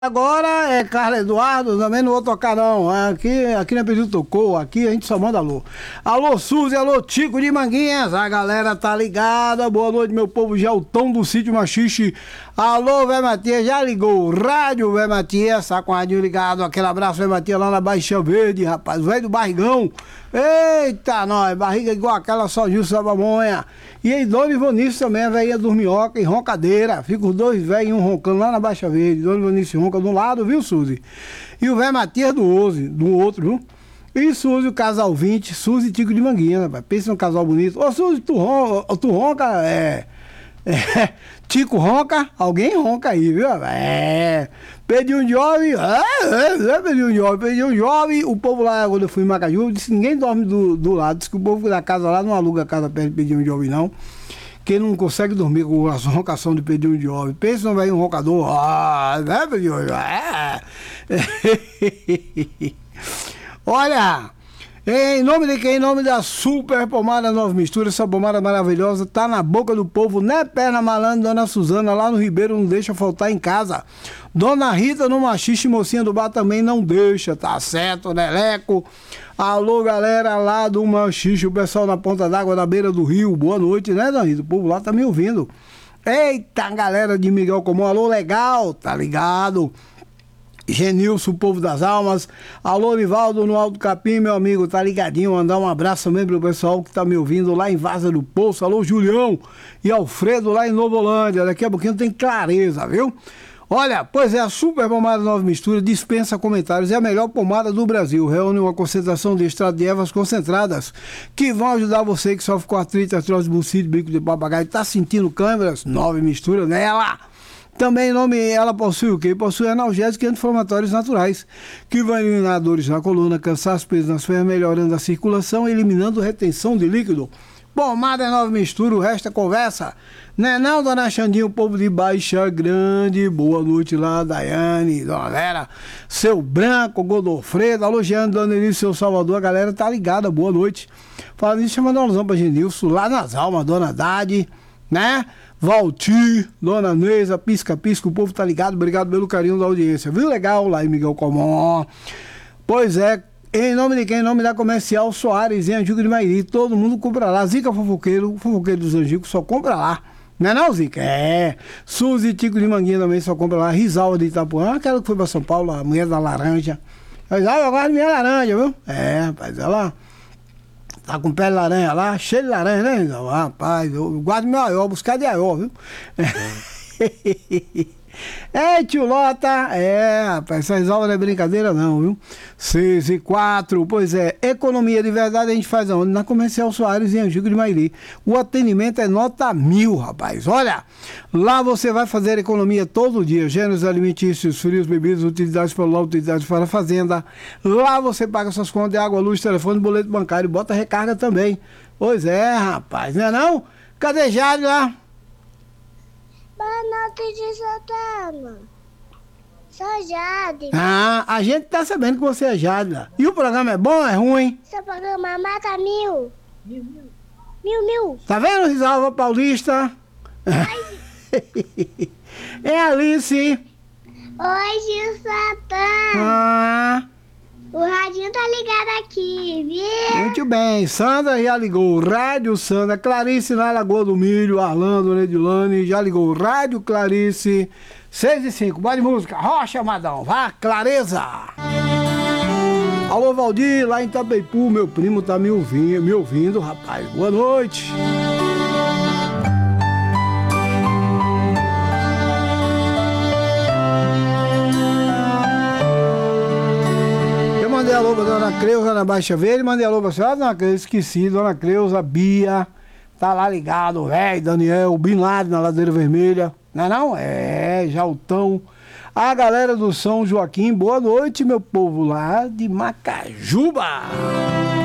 Agora é Carlos Eduardo, também não vou tocar não. Aqui não é pedido tocou, aqui a gente só manda alô. Alô Suzy, alô Tico de Manguinhas, a galera tá ligada. Boa noite, meu povo, Geltão do Sítio Machixe. Alô, Vé Matias, já ligou o rádio, Vé Matias, tá com o rádio ligado. Aquele abraço, Vé Matias, lá na Baixa Verde, rapaz, velho do barrigão. Eita, nós, barriga igual aquela só Gilson da Pamonha. E aí, Dona Ivonice também, a velhinha dorminhoca e roncadeira. Fica os dois velhos, um roncando lá na Baixa Verde. Dona Ivonice ronca de um lado, viu, Suzy? E o velho Matias do outro, viu? E Suzy, o casal 20, Suzy e Tico de Manguinha, rapaz. Pensa num casal bonito. Ô, Suzy, tu ronca, Tico ronca, alguém ronca aí, viu? Perdi um jovem, perdi um jovem, o povo lá, quando eu fui em Macaju, disse que ninguém dorme do lado, disse que o povo da casa lá não aluga a casa perto de pedir um jovem, não, que não consegue dormir com a roncação de pedir um jovem. Pensa não vai um roncador, olha... Em nome de quem? Em nome da Super Pomada Nova Mistura, essa pomada maravilhosa, tá na boca do povo, né, perna malandra, Dona Suzana, lá no Ribeiro, não deixa faltar em casa. Dona Rita no Machixe, mocinha do bar também não deixa, tá certo, Neleco? Alô, galera lá do Machixe, o pessoal na ponta d'água, na beira do rio, boa noite, né, Dona Rita? O povo lá tá me ouvindo. Eita, galera de Miguel Comum, alô, legal, tá ligado? Genilson, o povo das almas. Alô, Nivaldo no Alto Capim, meu amigo, tá ligadinho? Mandar um abraço também pro pessoal que tá me ouvindo lá em Vaza do Poço. Alô, Julião e Alfredo lá em Novolândia. Daqui a pouquinho tem Clareza, viu? Olha, pois é, a Super Pomada Nova Mistura dispensa comentários, é a melhor pomada do Brasil. Reúne uma concentração de extrato de ervas concentradas que vão ajudar você que sofre com artrite, artrose, bucite, bico de papagaio, tá sentindo câimbras? Nova Mistura nela! Também ela possui o quê? Possui analgésicos e anti-inflamatórios naturais, que vão eliminar dores na coluna, cansaço, peso nas pernas, melhorando a circulação e eliminando retenção de líquido. Pomada Nova Mistura, o resto é conversa. Né não, Dona Xandinha, o povo de Baixa Grande, boa noite lá, Daiane, Dona Vera, Seu Branco, Godofredo, alô Jeane, Dona Elise, Seu Salvador, a galera tá ligada, boa noite. Falando isso, chama Dona pra Genilson, lá nas almas, Dona Dade, né? Valtir, Dona Neisa, pisca-pisca, o povo tá ligado, obrigado pelo carinho da audiência, viu? Legal lá em Miguel Comum. Pois é, em nome de quem? Em nome da Comercial Soares, em Angico de Mairi, todo mundo compra lá. Zica Fofoqueiro, o fofoqueiro dos Angicos só compra lá. Não é não, Zica? É. Suzy e Tico de Manguinha também só compra lá. Risalva de Itapuã, aquela que foi pra São Paulo, a mulher da laranja. Eu gosto de minha laranja, viu? É, rapaz, ela... Tá com pele de laranja lá, cheio de laranja, né? Rapaz, eu guardo meu aió, buscar de aió, viu? É, tio Lota, rapaz, essas aulas não é brincadeira não, viu? 6 e 4, pois é, economia de verdade a gente faz aonde? Na Comercial Soares, em Angico de Mairi. O atendimento é nota 1000, rapaz. Olha, lá você vai fazer economia todo dia, gêneros alimentícios, frios, bebidas, utilidades para o lar, utilidades para a fazenda. Lá você paga suas contas de água, luz, telefone, boleto bancário, bota recarga também. Pois é, rapaz, não é não? Cadê Jade lá? Boa noite de Santana. Sou Jade. Ah, a gente tá sabendo que você é Jade lá. E o programa é bom ou é ruim? Seu programa mata mil. Mil. Tá vendo, Risalva Paulista? É Alice. Oi, Gil Santana. Ah, O radinho tá ligado aqui, viu? muito bem. Sandra já ligou o rádio, Sandra. Clarice na Lagoa do Milho, Arlando, Nedilane, já ligou o rádio, Clarice. 6 e 5, bora de música. Rocha, Madão. Vá, Clareza. Alô, Valdir, lá em Itapeipu, meu primo tá me ouvindo, rapaz. Boa noite. Mandei alô pra Dona Creuza na Baixa Verde, mandei alô pra senhora, Dona Creuza, esqueci, Dona Creuza, Bia, tá lá ligado, velho, Daniel, Bin Laden na Ladeira Vermelha, não é não? É, Jaltão, a galera do São Joaquim, boa noite, meu povo lá de Macajuba.